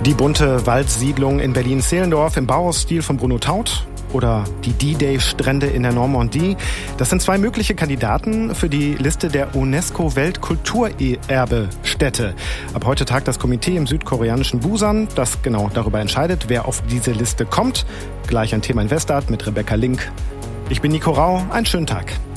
Die bunte Waldsiedlung in Berlin-Zehlendorf im Bauhausstil von Bruno Taut oder die D-Day-Strände in der Normandie. Das sind zwei mögliche Kandidaten für die Liste der UNESCO-Weltkulturerbe-Städte. Ab heute tagt das Komitee im südkoreanischen Busan, das genau darüber entscheidet, wer auf diese Liste kommt. Gleich ein Thema in Westart mit Rebecca Link. Ich bin Nico Rau, einen schönen Tag.